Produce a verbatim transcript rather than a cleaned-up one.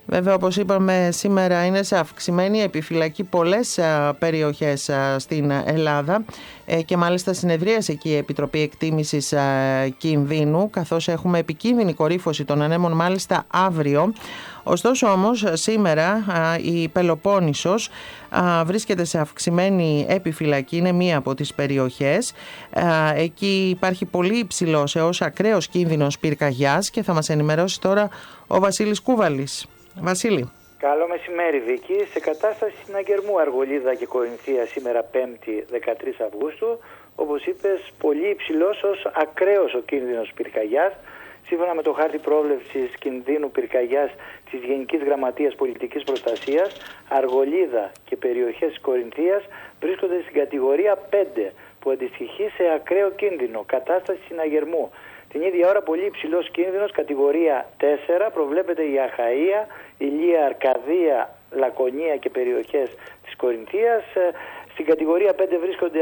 Βέβαια, όπως είπαμε, σήμερα είναι σε αυξημένη επιφυλακή πολλές α, περιοχές α, στην Ελλάδα ε, και μάλιστα συνεδρίασε εκεί η Επιτροπή Εκτίμησης α, Κινδύνου, καθώς έχουμε επικίνδυνη κορύφωση των ανέμων μάλιστα αύριο. Ωστόσο όμως σήμερα α, η Πελοπόννησος α, βρίσκεται σε αυξημένη επιφυλακή, είναι μία από τις περιοχές. Α, εκεί υπάρχει πολύ υψηλός έως ακραίος κίνδυνος πυρκαγιάς και θα μας ενημερώσει τώρα ο Βασίλης Κούβαλης. Βασίλη. Καλό μεσημέρι, Βίκη. Σε κατάσταση συναγερμού Αργολίδα και Κορινθία σήμερα πέμπτη δεκατρείς Αυγούστου, όπως είπες, πολύ υψηλός ως ακραίος ο κίνδυνος πυρκαγιάς. Σύμφωνα με το χάρτη πρόβλεψης κινδύνου πυρκαγιάς της Γενικής Γραμματείας Πολιτικής Προστασίας, Αργολίδα και περιοχές της Κορινθίας βρίσκονται στην κατηγορία πέντε, που αντιστοιχεί σε ακραίο κίνδυνο, κατάσταση συναγερμού. Την ίδια ώρα πολύ υψηλός κίνδυνος, κατηγορία τέσσερα, προβλέπεται η Αχαΐα, Ηλία, Αρκαδία, Λακωνία και περιοχές της Κορινθίας. Στην κατηγορία πέντε βρίσκονται